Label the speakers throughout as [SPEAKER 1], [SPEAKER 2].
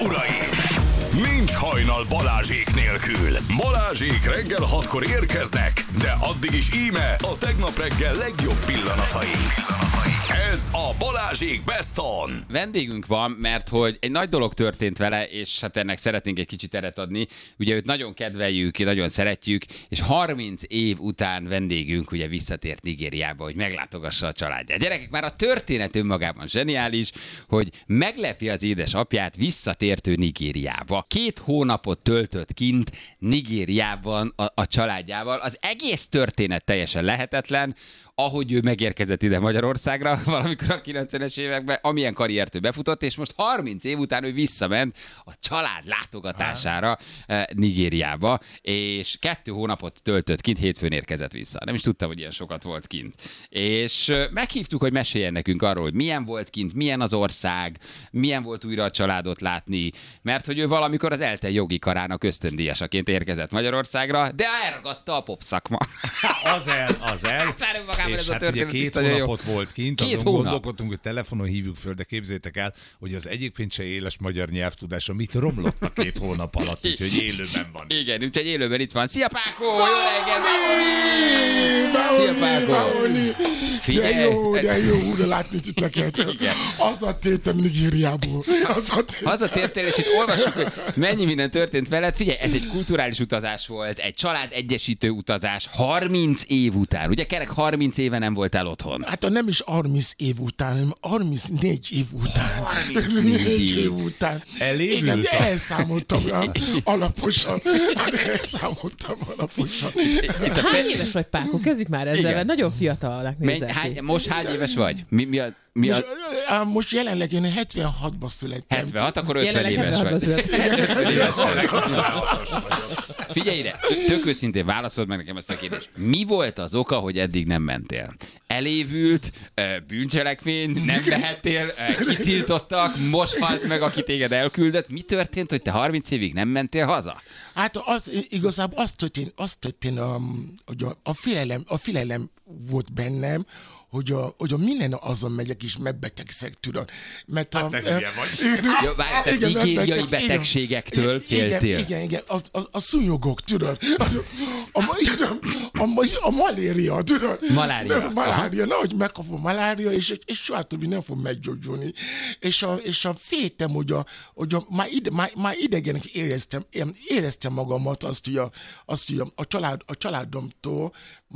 [SPEAKER 1] uraim! Nincs hajnal Balázsék nélkül. Balázsék reggel 6-kor érkeznek, de addig is íme a tegnap reggel legjobb pillanatai. Ez a Balázsék Best On.
[SPEAKER 2] Vendégünk van, mert hogy egy nagy dolog történt vele, és hát ennek szeretnénk egy kicsit teret adni. Ugye őt nagyon kedveljük, nagyon szeretjük, és 30 év után vendégünk ugye visszatért Nigériába, hogy meglátogassa a családját. Gyerekek, már a történet önmagában zseniális, hogy meglepi az édesapját visszatértő Nigériába. 2 hónapot töltött kint Nigériában a családjával. Az egész történet teljesen lehetetlen, ahogy ő megérkezett ide Magyarországra valamikor a 90-es években, amilyen karriert ő befutott, és most 30 év után ő visszament a család látogatására Nigériába, és 2 hónapot töltött kint, hétfőn érkezett vissza. Nem is tudtam, hogy ilyen sokat volt kint. És meghívtuk, hogy meséljen nekünk arról, hogy milyen volt kint, milyen az ország, milyen volt újra a családot látni, mert hogy ő valamikor az ELTE jogi karának ösztöndíjasaként érkezett Magyarországra, de elragadta a popszakma.
[SPEAKER 3] Az el. És hát ugye 2 hónapot volt kint, azon gondolkodtunk, hogy telefonon hívjuk föl, de képzétek el, hogy az egyébként se éles magyar nyelvtudása mit romlott a 2 hónap alatt, úgyhogy élőben van.
[SPEAKER 2] Igen, úgyhogy élőben itt van. Szia Pákó! Jó reggelt! Szia Pákó!
[SPEAKER 4] De jó újra látni titeket. Hazatértem Nigériából.
[SPEAKER 2] Hazatértél, és itt olvassuk, hogy mennyi minden történt veled. Figyelj, ez egy kulturális utazás volt, egy család egyesítő utazás 30 év után. Ugye kerek 30 éve nem voltál otthon.
[SPEAKER 4] Hát nem is 30 év után, hanem 34 év után. 34 év után.
[SPEAKER 3] Elévült?
[SPEAKER 4] Igen, de elszámoltam alaposan.
[SPEAKER 5] Hány éves vagy, Pákó? Kezdjük már ezzel, mert nagyon fiatalnak nézel ki.
[SPEAKER 2] Most hány éves vagy?
[SPEAKER 4] Most jelenleg én 76-ban születtem.
[SPEAKER 2] 76, akkor 50 éves vagy. Figyelj ide, tök őszintén válaszold meg nekem ezt a kérdést. Mi volt az oka, hogy eddig nem mentél? Elévült, bűncselekmény, nem vehettél, kitiltottak, most halt meg, aki téged elküldött. Mi történt, hogy te 30 évig nem mentél haza?
[SPEAKER 4] Hát igazából azt történt, hogy a félelem volt bennem, hogy a minden azon megyek és megbetegszek, tudod. Mert
[SPEAKER 3] hát te hülye vagy.
[SPEAKER 2] Jó, várj, te nigériai betegségektől féltél.
[SPEAKER 4] Igen. A szúnyogok, tudod. A malária, tudod. Malária, nehogy megkapom malária, és soha többé nem fog meggyógyulni. És a féltem, hogy már idegenek éreztem magamat, azt, hogy a családomtól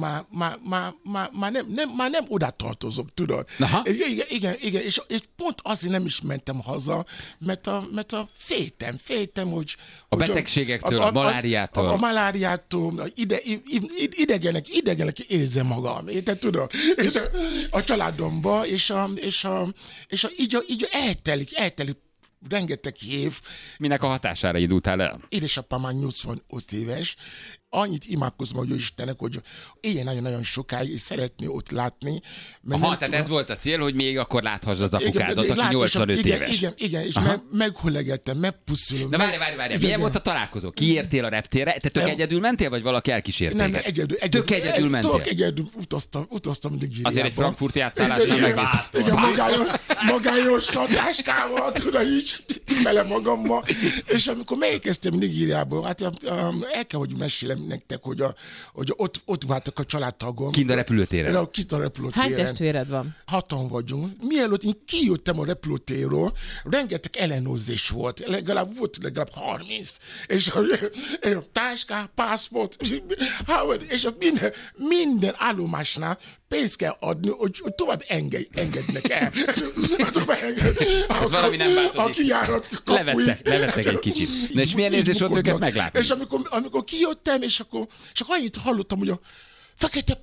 [SPEAKER 4] már nem oda tartozok, tudod. Igen, és pont azért nem is mentem haza, mert a féltem, hogy...
[SPEAKER 2] A betegségektől, a maláriától.
[SPEAKER 4] A maláriától, idegenek érzem magam, érted, tudod? A családomba, és így eltelik rengeteg év.
[SPEAKER 2] Minek a hatására indultál el?
[SPEAKER 4] Édesapám már 85 éves, annyit imádkozom, hogy Istennek, hogy éljen nagyon-nagyon sokáig, és szeretné ott látni.
[SPEAKER 2] Tehát ez volt a cél, hogy még akkor láthass az apukádat, aki 85 éves.
[SPEAKER 4] Igen, és meghollegettem, megpuszulom.
[SPEAKER 2] Na várj, milyen volt a találkozó? Kiértél a reptérre? Te tök egyedül mentél, vagy valaki elkísért téged?
[SPEAKER 4] Nem, egyedül.
[SPEAKER 2] Tök egyedül mentél?
[SPEAKER 4] Tök egyedül utaztam Nigériába.
[SPEAKER 2] Azért egy frankfurti átszállásra megvész.
[SPEAKER 4] Igen, magányos táskával, tudod, így vele magammal. És amikor megérkeztem Nigériába, hát el kell, hogy mesélem nektek, hogy ott váltak a családtagom.
[SPEAKER 2] Kint a repülőtéren?
[SPEAKER 4] Kint a repülőtéren.
[SPEAKER 5] Hány testvérед van?
[SPEAKER 4] 6-an vagyunk. Mielőtt én kijöttem a repülőtérről, rengeteg ellenőrzés volt. Legalább 30. És a táska, pászport, és minden állomásnál pénzt kell adni, hogy tovább engednek el.
[SPEAKER 2] Valami nem változik.
[SPEAKER 4] A kijárat kapuig.
[SPEAKER 2] Levettek egy kicsit. Na és milyen érzés volt őket meglátni?
[SPEAKER 4] És amikor kijöttem, és akkor annyit hallottam, hogy Fekete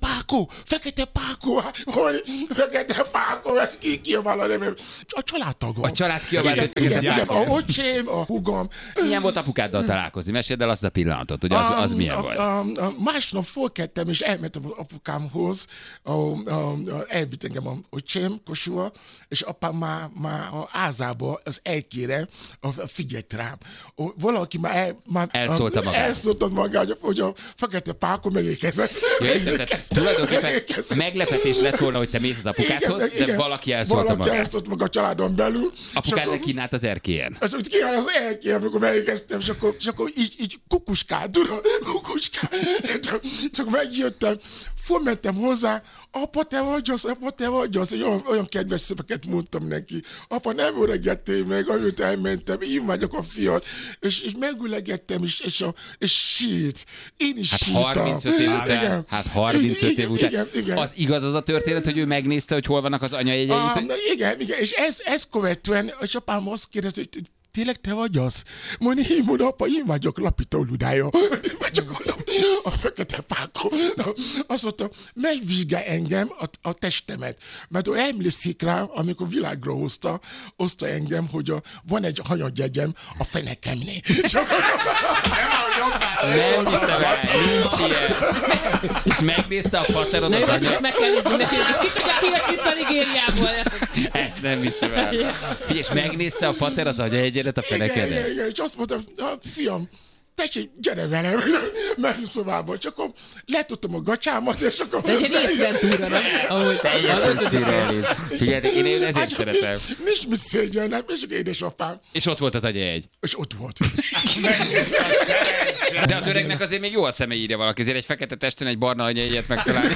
[SPEAKER 4] Pákó, ez kiabál a nevem. A családtagom.
[SPEAKER 2] A család kiabál, hogy Fekete Pákó.
[SPEAKER 4] A öcsém, a húgom.
[SPEAKER 2] Milyen volt apukáddal találkozni? Meséld el azt a pillanatot, hogy az milyen volt.
[SPEAKER 4] Másnap fölkeltem, és elmentem apukámhoz, elvitt engem a öcsém Kossuth, és apám már a házába az elkére figyelt rám. Valaki már
[SPEAKER 2] elszólta magát.
[SPEAKER 4] Elszólta magát, hogy a Fekete Pákó megérkezett.
[SPEAKER 2] Ja, Tehát tulajdonképpen meglepetés lett volna, hogy te mész az apukádhoz, de valaki elszólta magát.
[SPEAKER 4] Valaki elszólt meg a családon belül.
[SPEAKER 2] Apukád kínált az erkélyen.
[SPEAKER 4] Az kínált az erkélyen, amikor megérkeztem, és akkor így kukuskál, tudod, kukuskál. Csak megjöttem, fölmentem hozzá, apa, te vagy az, olyan kedves szöveket mondtam neki. Apa, nem öregettél meg, amit elmentem, én vagyok a fiat, és megülegettem, és sírt. Én is sírtam.
[SPEAKER 2] 35 év után, 35 év után.
[SPEAKER 4] Igen.
[SPEAKER 2] Az igaz az a történet, hogy ő megnézte, hogy hol vannak az anyajegyeit?
[SPEAKER 4] Igen, és ezt követően, és apám azt kérdezte, hogy tényleg te vagy az? Mondom, apa, én vagyok Lapító Ludája. Én vagyok a fekete pákó. Azt mondta, megvizsgál engem a testemet. Mert ő emlékszik rá, amikor világra hozta engem, hogy van egy hanyagyegyem a fenekemnél.
[SPEAKER 2] Nem hiszem el, nincs ilyen. És megnézte a paterod az anya.
[SPEAKER 5] És meg kell nézni neki, és ki tudja, ki jött vissza Nigériából.
[SPEAKER 2] Ezt nem hiszem el. Figyelj, és megnézte a pater az anyaegyedet a fenekedet.
[SPEAKER 4] Igen, és azt mondta, fiam, tessék, gyere velem, menj szobába, csak akkor letudtam a gacsámat, és akkor...
[SPEAKER 5] Egy részventúra, nem?
[SPEAKER 2] Teljesen szürreális. Figyelj, én ezért szeretem.
[SPEAKER 4] Nincs mit szégyennem, és csak édesapám.
[SPEAKER 2] És ott volt az anyajegy.
[SPEAKER 4] És ott volt.
[SPEAKER 2] De az öregnek azért még jó a szeme, írja valaki, azért egy fekete testen egy barna anyajegyet megtalálni.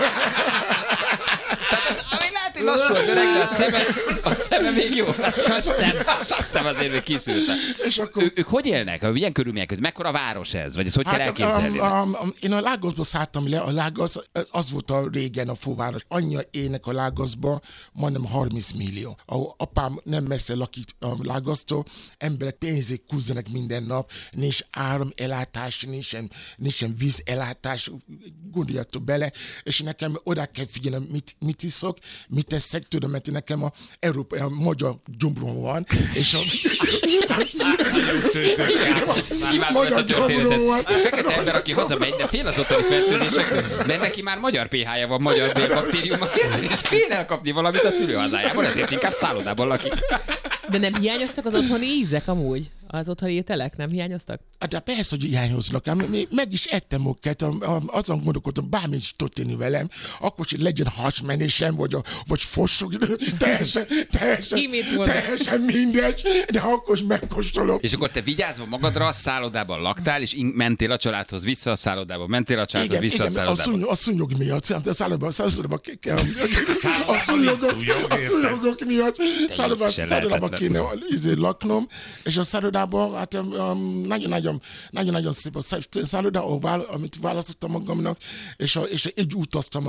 [SPEAKER 2] Hogy lassú az öreg, de a szeme még jó. A szem azért még kiszűrte. És akkor... Ők hogy élnek? Milyen körülmények között? Mekkora város ez? Vagy ezt hogy kell elképzelni?
[SPEAKER 4] Én a Lágoszba szálltam le. A Lágosz, az volt a régen a főváros. Annyi élnek a Lágoszba, majdnem 30 millió. Apám nem messze lakik a Lágosztól, emberek pénzét kúzzanak minden nap, nincs áramellátás, nincsen vízellátás, gondoljatok bele, és nekem oda kell figyelnem, mit iszok, mit teszek, tudom, mert nekem a magyar gyomrom van, és a...
[SPEAKER 2] magyar gyomrom van. A fekete ember, aki hazamegy, de fél az otthoni fertőzésektől, mert neki már magyar pH-ja van, magyar bélbaktériuma, és fél elkapni valamit a szülőhazájában, ezért inkább szállodában lakik.
[SPEAKER 5] De nem hiányoztak az otthoni ízek amúgy? Az otthoni ételek nem hiányoztak?
[SPEAKER 4] De persze, hogy hiányoznak. Meg is ettem őket, azon gondolkodtam, bármi is történni velem, akkor hogy legyen hasmenésem, vagy fossuk, teljesen mindegy, de akkor is megkóstolom.
[SPEAKER 2] És akkor te vigyázva magadra a szállodában laktál, és mentél a családhoz, vissza a szállodába, mentél a családhoz, vissza a szállodába.
[SPEAKER 4] A szúnyog miatt, a szállodában kéne laknom, és a szállodában, hát nagyon szép a szálloda, amit választottam magamnak, és így utaztam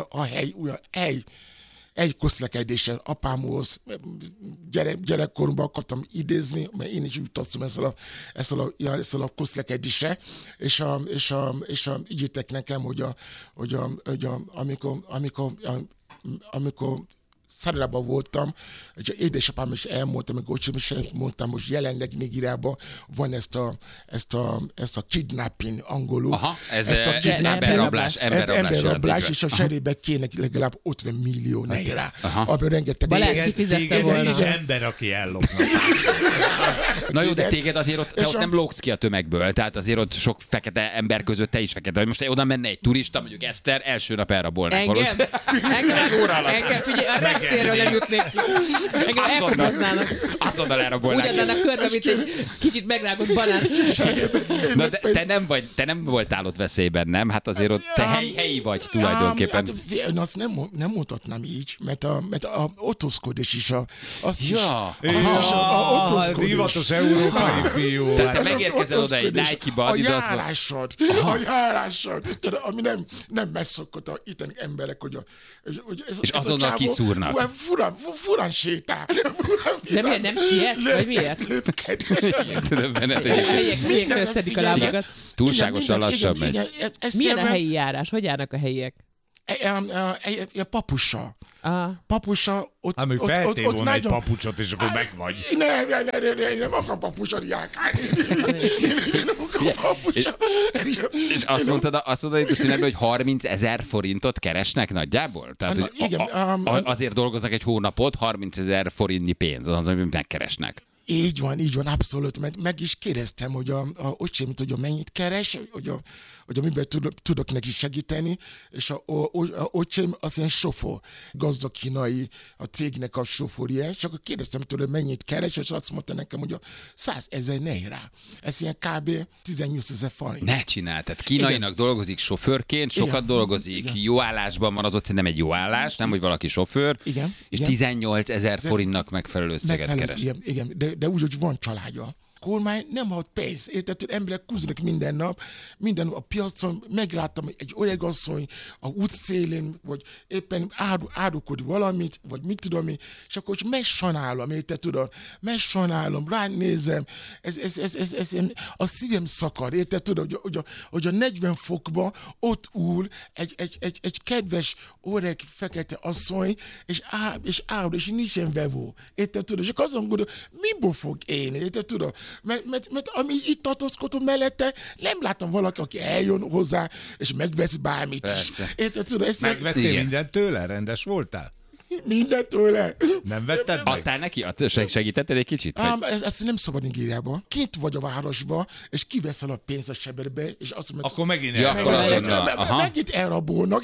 [SPEAKER 4] egy közlekedésen apámhoz, gyerekkoromban akartam idézni, mert én is utaztam ezzel a közlekedésre, és ígyétek nekem, hogy amikor szállodában voltam, és édesapám is elmondta, meg ocsim is mondtam, most jelenleg Nigériában van ezt a kidnapping angolul.
[SPEAKER 2] Aha, ez
[SPEAKER 4] emberrablás, és a cserébe kéne legalább 50 millió naira, abban rengeteg...
[SPEAKER 5] Balázs kifizette volna.
[SPEAKER 3] Egy ember, aki ellopna.
[SPEAKER 2] Na jó, de téged azért te ott nem lógsz ki a tömegből, tehát azért ott sok fekete ember között te is fekete. Hogy most oda menne egy turista, mondjuk Eszter, első nap elrabolnák valószínűleg.
[SPEAKER 5] Engem, figyelj, a reptérről nem jutnék ki. Engem elkoboznának.
[SPEAKER 2] Azonnal elrabolnák.
[SPEAKER 5] Úgy adnának körbe, mint egy kicsit megrágott banán.
[SPEAKER 2] Na, de te nem voltál ott veszélyben, nem? Hát azért ott te helyi vagy tulajdonképpen.
[SPEAKER 4] Én azt nem mondhatnám így, mert a otózkodás is
[SPEAKER 3] divatos európai fiú.
[SPEAKER 2] Tehát te megérkezel oda egy Nike-ba,
[SPEAKER 4] a járásod, ami nem megszokott a itteni emberek, hogy
[SPEAKER 2] és azonnal kiszúrnak.
[SPEAKER 4] Furán sétál.
[SPEAKER 5] De miért nem siet? Vagy miért?
[SPEAKER 4] Lépked.
[SPEAKER 5] Helyiek összedik a lábakat.
[SPEAKER 2] Túlságosan lassan megy.
[SPEAKER 5] Milyen a helyi járás? Hogy járnak a helyiek?
[SPEAKER 4] Papussal.
[SPEAKER 3] Ott feltél volna egy papucsot, és akkor megvagy.
[SPEAKER 4] Nem akar papucsot járkálni. Nem akar papucsot.
[SPEAKER 2] És azt mondtad itt a szünetben, hogy 30 000 forintot keresnek nagyjából? Tehát, hogy azért dolgoznak egy hónapot, 30 000 forintnyi pénz, az, amit megkeresnek.
[SPEAKER 4] Így van, abszolút. Meg is kérdeztem, hogy a öcsém, hogy mennyit keres, hogy miben tudok neki segíteni, és a öcsém az ilyen sofőr, gazdag kínai, a cégnek a sofőrje, és akkor kérdeztem tőle, mennyit keres, és azt mondta nekem, hogy 100 000 naira. Ez ilyen kb. 18 000 forint.
[SPEAKER 2] Ne csinál, tehát kínainak dolgozik sofőrként, sokat dolgozik, jó állásban van, az ott nem egy jó állás, nem, hogy valaki sofőr, és 18 000 forintnak megfelelő összeget keres.
[SPEAKER 4] Igen, de úgy, hogy van családja. Kormány nem ad pénzt. Érted, hogy emberek kúznak minden nap a piacon, megláttam egy öreg asszony a útszélén, vagy éppen árukod valamit, vagy mit tudom én, és akkor megsajnálom, érted, tudod, ránézem, ez a szívem szakad, érted, tudod, hogy a 40 fokban ott ül egy kedves öreg fekete asszony, és áll, és nincsen vevő, érted, tudod, és akkor azon gondolom, miből fog élni, érted, tudod, mert ami itt tartózkodom mellette, nem látom valaki, aki eljön hozzá, és megvesz bármit is. Érted, tudod,
[SPEAKER 3] megvettél mindent tőle? Rendes voltál?
[SPEAKER 4] Mindent tőle.
[SPEAKER 3] Nem vetted meg?
[SPEAKER 2] Adtál neki? Segítetted egy kicsit?
[SPEAKER 4] Ezt nem szabad Nigériában. Kint vagy a városba, és kiveszel a pénzt a sebedbe, és azt mondod,
[SPEAKER 3] akkor megint
[SPEAKER 4] megint elrabolnak.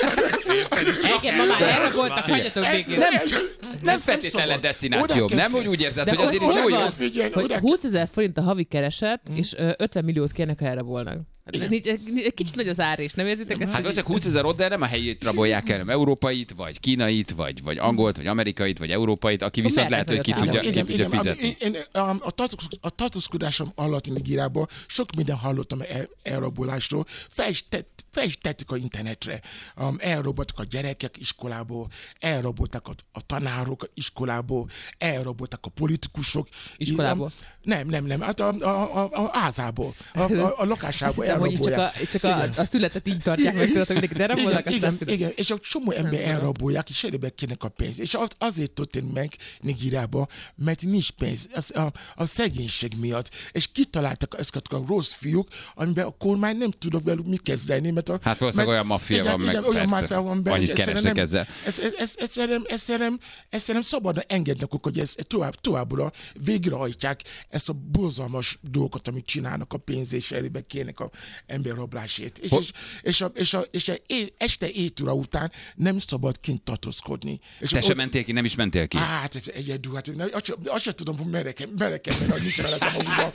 [SPEAKER 5] Igen, ma már elraboltak, hagyjatok békén.
[SPEAKER 2] Nem feltétlenül desztináció. Nem úgy érzed, hogy azért jó.
[SPEAKER 5] Hogy 20 000 forint a havi kereset, és 50 milliót kérnek, ha elrabolnak. Egy kicsit nagy az árés, nem érzitek ezt?
[SPEAKER 2] Hát valószínűleg 20 000 ott, de nem a helyét rabolják el, nem európait, vagy kínait, vagy angolt, vagy amerikait, vagy európait, aki viszont lehet, hogy ki tudja fizetni.
[SPEAKER 4] A tartózkodásom alatt Nigériában sok minden hallottam elrabolásról, feltettek a internetre, elraboltak a gyerekek iskolából, elraboltak a tanárok iskolából, elraboltak a politikusok.
[SPEAKER 5] Iskolából?
[SPEAKER 4] Nem, hát a házából, a lakásából elrabolják.
[SPEAKER 5] Csak a születet így tartják meg, tudod, hogy de rabolnak, aztán szület.
[SPEAKER 4] Igen, és a csomó ember elrabolják, és előbb kérnek a pénzt. És azért történt meg Nigériában, mert nincs pénz, a szegénység miatt. És kitaláltak ezeket a rossz fiúk, amiben a kormány nem tud velük mit kezdeni.
[SPEAKER 2] Hát valószínűleg olyan maffia van meg,
[SPEAKER 4] olyan maffia van benne.
[SPEAKER 2] Annyit keresnek ezzel.
[SPEAKER 4] Ezt nem szabad engednek, hogy ezt továbbra végrehajtják ezt a borzalmas dolgot, amit csinálnak a pénz, és elébe kérnek a emberrablásért. És este 7 óra után nem szabad kint tartózkodni.
[SPEAKER 2] Te sem mentél ki, nem is mentél ki?
[SPEAKER 4] Hát egyedül, azt sem tudom, hogy merre kell menni, hogy nincs veletem a útban.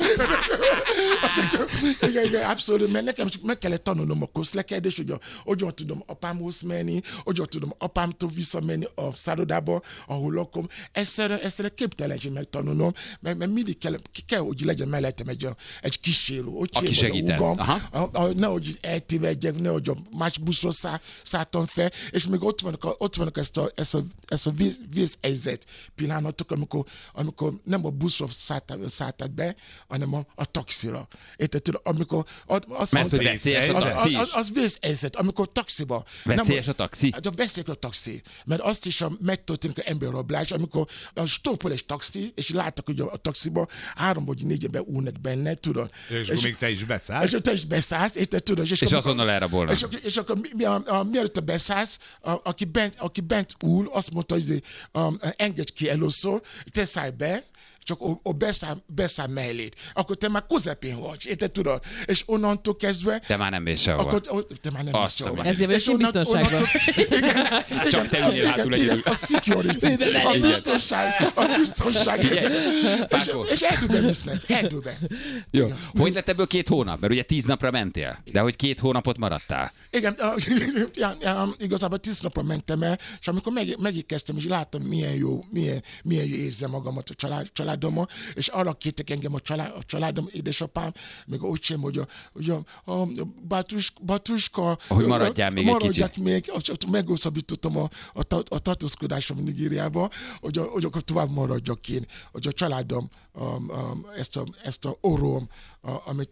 [SPEAKER 4] Igen, abszolút, mert nekem meg kellett tanulnom a közlekedést, hogy hogyan tudom apámhoz menni, hogyan tudom apámtól visszamenni a szállodába, ahol lakom. Ezt képtelenség megtanulnom, mert mindig kell, hogy legyen mellettem egy kísérő.
[SPEAKER 2] Aki segített.
[SPEAKER 4] Nehogy eltévedjek, nehogy a más buszról szálltam fel, és még ott vannak ezt a vészhelyzet pillanatok, amikor nem a buszról szálltál be, hanem a taxira. Érted? Amikor azt
[SPEAKER 2] mert hogy veszélyes a taxi is?
[SPEAKER 4] Az vészhelyzet, amikor taxiba.
[SPEAKER 2] Veszélyes a taxi?
[SPEAKER 4] Hát veszélyes a taxi, mert azt is megtörténik az emberrablás, amikor stoppol egy taxi, és láttak, hogy a taxiba 3 vagy 4 ember ülnek benne, tudod.
[SPEAKER 3] És még te is beszállsz.
[SPEAKER 4] És te is beszállsz, érted, tudod.
[SPEAKER 2] És azonnal elrabolnak.
[SPEAKER 4] És akkor mielőtt te beszállsz, aki bent ül, azt mondta, hogy engedj ki először, te szállj be, csak beszáll mellét. Akkor te már közepén vagy, érted, tudod? És onnantól kezdve...
[SPEAKER 2] Te már nem mész sehova.
[SPEAKER 4] Te már nem mész sehova.
[SPEAKER 5] Ezért vagy én biztonságban.
[SPEAKER 2] Csak te üljél hátul egyedül.
[SPEAKER 4] A security, a biztonság. És erdőbe visznek, erdőbe.
[SPEAKER 2] Jó. Hogy lett ebből 2 hónap? Mert ugye 10 napra mentél, de hogy 2 hónapot maradtál.
[SPEAKER 4] Igen, igazából 10 napra mentem el, és amikor megérkeztem, és láttam, milyen jó érzem magamat a családommal, és arra kértek engem a családom, édesapám, meg öcsém, hogy a bátuska,
[SPEAKER 2] hogy maradjál még egy kicsit.
[SPEAKER 4] Meghosszabbítottam a tartózkodásom Nigériába, hogy akkor tovább maradjak én, hogy a családom ezt a orrom, amit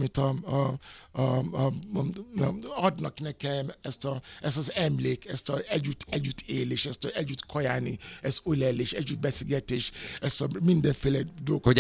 [SPEAKER 4] adnak nekem, ezt az emlék, ezt a együtt élés, ezt a együtt kajálni, ezt ölelés, együtt beszélgetés, ezt a mindenféle dolgot.
[SPEAKER 2] Hogy